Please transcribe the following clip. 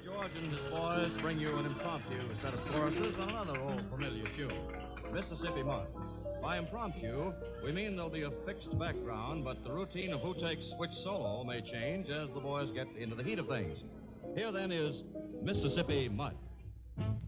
George and his boys bring you an impromptu set of choruses on another old familiar tune, Mississippi Mud. By impromptu, we mean there'll be a fixed background, but the routine of who takes which solo may change as the boys get into the heat of things. Here, then, is Mississippi Mud.